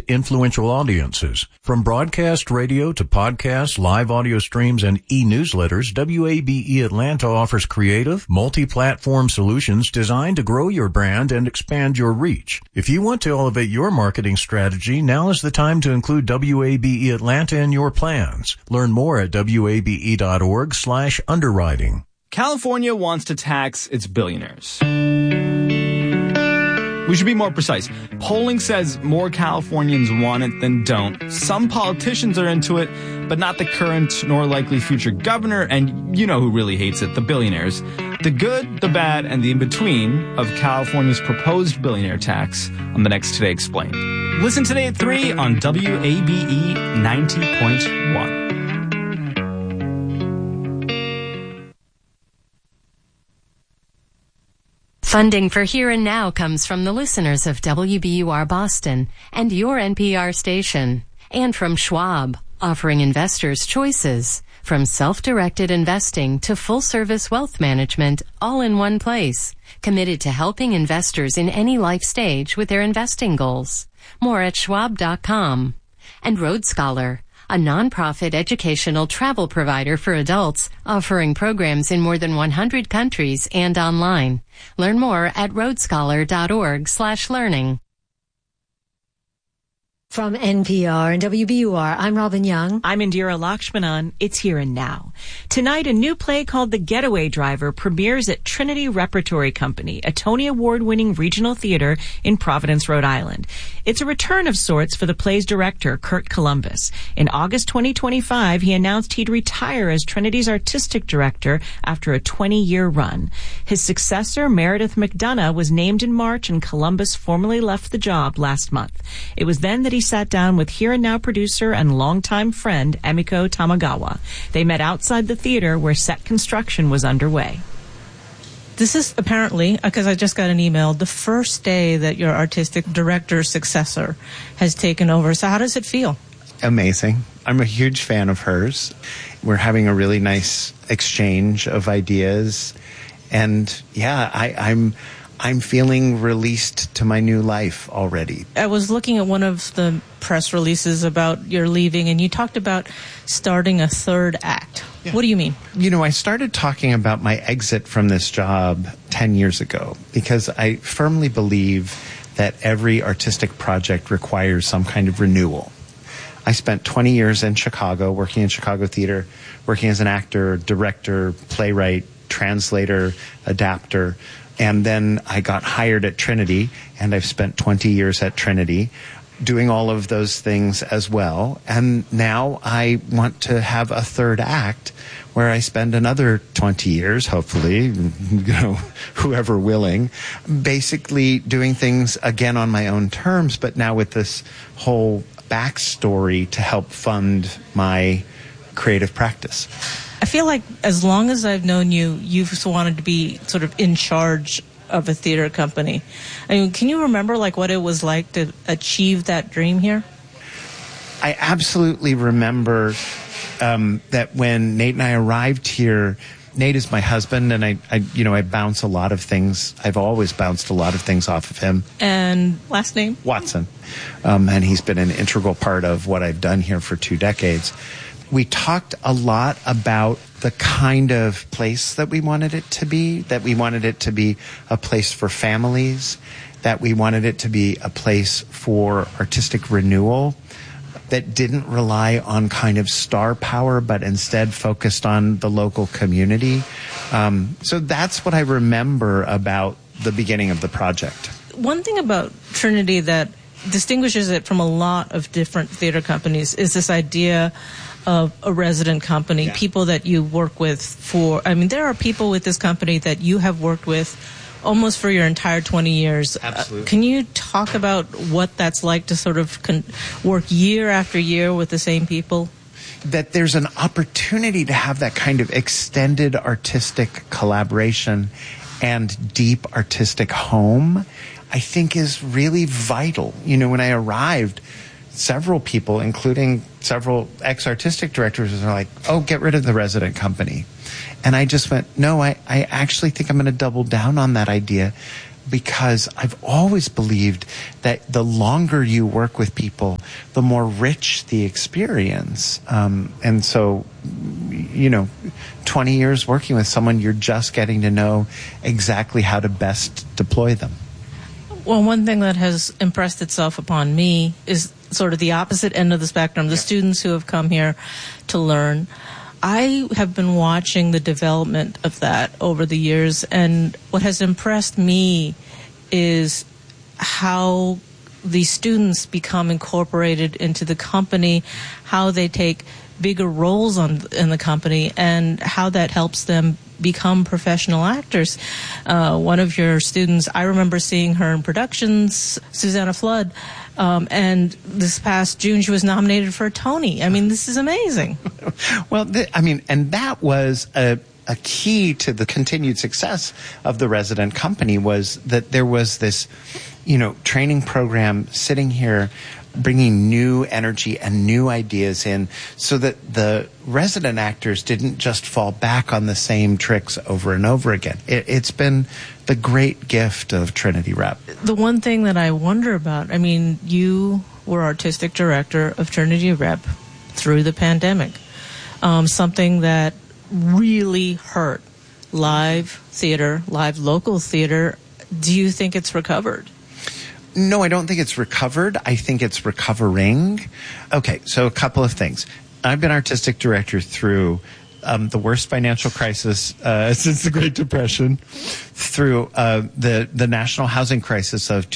influential audiences. From broadcast radio to podcasts, live audio streams, and e-newsletters, WABE Atlanta offers creative, multi-platform solutions designed to grow your brand and expand your reach. If you want to elevate your marketing strategy, now is the time to include WABE Atlanta in your plans. Learn more at wabe.org/underwriting. California wants to tax its billionaires. We should be more precise. Polling says more Californians want it than don't. Some politicians are into it, but not the current nor likely future governor, and you know who really hates it, the billionaires. The good, the bad, and the in-between of California's proposed billionaire tax on the next Today Explained. Listen today at 3 on WABE 90.1. Funding for Here and Now comes from the listeners of WBUR Boston and your NPR station, and from Schwab, offering investors choices, from self-directed investing to full-service wealth management, all in one place, committed to helping investors in any life stage with their investing goals. More at schwab.com. And Road Scholar, a nonprofit educational travel provider for adults, offering programs in more than 100 countries and online. Learn more at roadscholar.org/learning. From NPR and WBUR, I'm Robin Young. I'm Indira Lakshmanan. It's Here and Now. Tonight, a new play called The Getaway Driver premieres at Trinity Repertory Company, a Tony Award-winning regional theater in Providence, Rhode Island. It's a return of sorts for the play's director, Kurt Columbus. In August 2025, he announced he'd retire as Trinity's artistic director after a 20-year run. His successor, Meredith McDonough, was named in March, and Columbus formally left the job last month. It was then that he sat down with Here and Now producer and longtime friend Emiko Tamagawa. They met outside the theater where set construction was underway. This is apparently, because I just got an email, the first day that your artistic director's successor has taken over. So how does it feel? Amazing. I'm a huge fan of hers. We're having a really nice exchange of ideas. And yeah, I'm feeling released to my new life already. I was looking at one of the press releases about your leaving, and you talked about starting a third act. Yeah. What do you mean? You know, I started talking about my exit from this job 10 years ago because I firmly believe that every artistic project requires some kind of renewal. I spent 20 years in Chicago, working in Chicago theater, working as an actor, director, playwright, translator, adapter. And then I got hired at Trinity, and I've spent 20 years at Trinity doing all of those things as well. And now I want to have a third act where I spend another 20 years, hopefully, you know, whoever willing, basically doing things again on my own terms, but now with this whole backstory to help fund my creative practice. I feel like as long as I've known you, you've wanted to be sort of in charge of a theater company. I mean, can you remember like what it was like to achieve that dream here? I absolutely remember that when Nate and I arrived here. Nate is my husband, and I bounce a lot of things. I've always bounced a lot of things off of him. And last name? Watson. And he's been an integral part of what I've done here for 2 decades. We talked a lot about the kind of place that we wanted it to be, that we wanted it to be a place for families, that we wanted it to be a place for artistic renewal, that didn't rely on kind of star power, but instead focused on the local community. So that's what I remember about the beginning of the project. One thing about Trinity that distinguishes it from a lot of different theater companies is this idea of a resident company, yeah. People that you work with for, I mean, there are people with this company that you have worked with almost for your entire 20 years. Absolutely. Can you talk about what that's like to sort of work year after year with the same people? That there's an opportunity to have that kind of extended artistic collaboration and deep artistic home, I think is really vital. You know, when I arrived, several people, including several ex-artistic directors, are like, oh, get rid of the resident company. And I just went, no, I actually think I'm going to double down on that idea because I've always believed that the longer you work with people, the more rich the experience. And so, 20 years working with someone, you're just getting to know exactly how to best deploy them. Well, one thing that has impressed itself upon me is sort of the opposite end of the spectrum, the students who have come here to learn. I have been watching the development of that over the years, and what has impressed me is how the students become incorporated into the company, how they take bigger roles in the company, and how that helps them become professional actors. One of your students, I remember seeing her in productions, Susanna Flood, and this past June she was nominated for a Tony. I mean, this is amazing. Well, and that was a key to the continued success of the resident company, was that there was this, training program sitting here bringing new energy and new ideas in, so that the resident actors didn't just fall back on the same tricks over and over again. It's been the great gift of Trinity Rep. The one thing that I wonder about, you were artistic director of Trinity Rep through the pandemic, something that really hurt live theater, live local theater. Do you think it's recovered? No, I don't think it's recovered. I think it's recovering. Okay, so a couple of things. I've been artistic director through the worst financial crisis since the Great Depression, through the national housing crisis of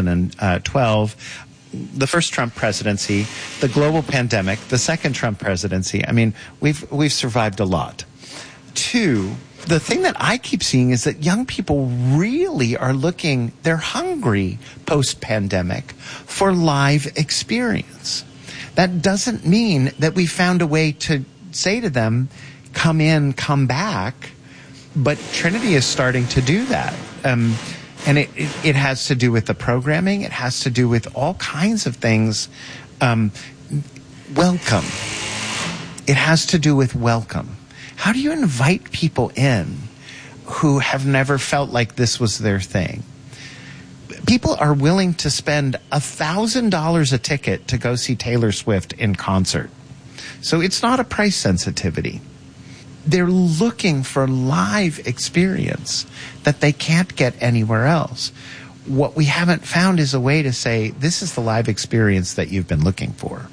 2012, the first Trump presidency, the global pandemic, the second Trump presidency. We've survived a lot. Two, the thing that I keep seeing is that young people really are they're hungry post-pandemic for live experience. That doesn't mean that we found a way to say to them, come in, come back, but Trinity is starting to do that. And it has to do with the programming. It has to do with all kinds of things. Welcome. It has to do with welcome. How do you invite people in who have never felt like this was their thing? People are willing to spend $1,000 a ticket to go see Taylor Swift in concert. So it's not a price sensitivity. They're looking for live experience that they can't get anywhere else. What we haven't found is a way to say, this is the live experience that you've been looking for.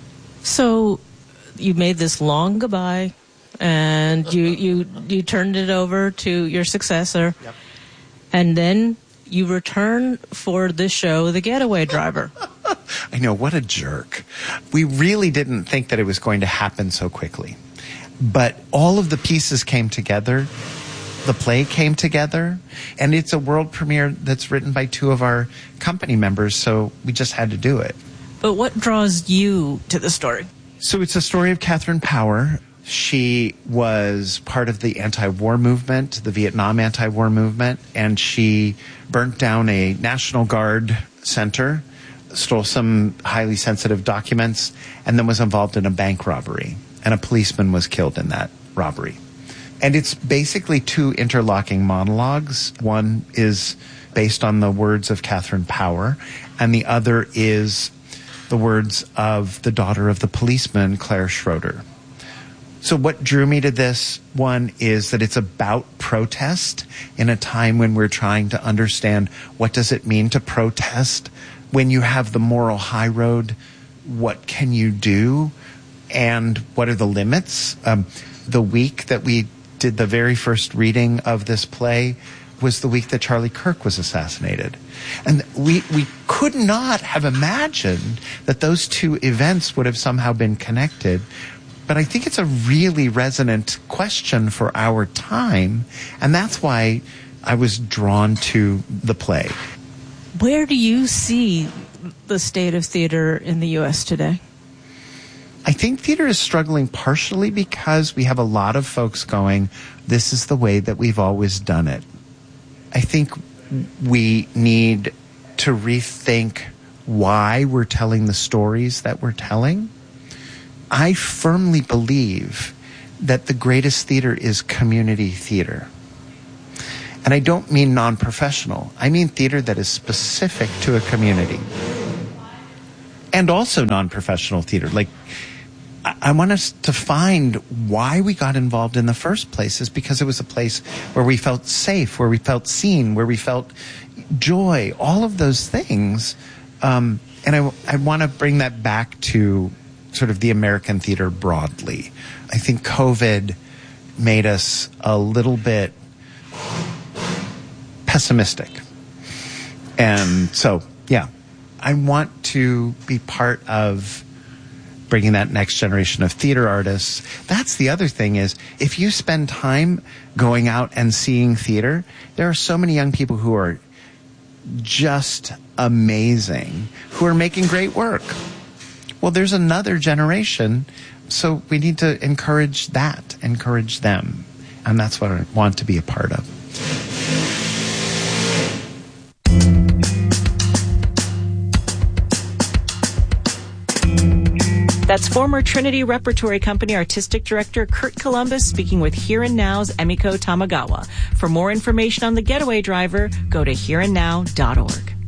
So you made this long goodbye, and you turned it over to your successor. Yep. And then you return for this show, The Getaway Driver. I know, what a jerk. We really didn't think that it was going to happen so quickly. But all of the pieces came together. The play came together. And it's a world premiere that's written by two of our company members, so we just had to do it. But what draws you to the story? So it's a story of Catherine Power. She was part of the anti-war movement, the Vietnam anti-war movement, and she burnt down a National Guard center, stole some highly sensitive documents, and then was involved in a bank robbery. And a policeman was killed in that robbery. And it's basically two interlocking monologues. One is based on the words of Catherine Power, and the other is the words of the daughter of the policeman, Claire Schroeder. So what drew me to this one is that it's about protest in a time when we're trying to understand what does it mean to protest. When you have the moral high road, what can you do? And what are the limits? The week that we did the very first reading of this play was the week that Charlie Kirk was assassinated. And we could not have imagined that those two events would have somehow been connected. But I think it's a really resonant question for our time, and that's why I was drawn to the play. Where do you see the state of theater in the U.S. today? I think theater is struggling partially because we have a lot of folks going, this is the way that we've always done it. I think we need to rethink why we're telling the stories that we're telling. I firmly believe that the greatest theater is community theater. And I don't mean non-professional. I mean theater that is specific to a community. And also non-professional theater. Like, I want us to find why we got involved in the first place is because it was a place where we felt safe, where we felt seen, where we felt joy, all of those things. And I want to bring that back to sort of the American theater broadly. I think COVID made us a little bit pessimistic. And so, yeah, I want to be part of bringing that next generation of theater artists. That's the other thing is, if you spend time going out and seeing theater, there are so many young people who are just amazing, who are making great work. Well, there's another generation, so we need to encourage them. And that's what I want to be a part of. That's former Trinity Repertory Company Artistic Director Kurt Columbus speaking with Here and Now's Emiko Tamagawa. For more information on The Getaway Driver, go to hereandnow.org.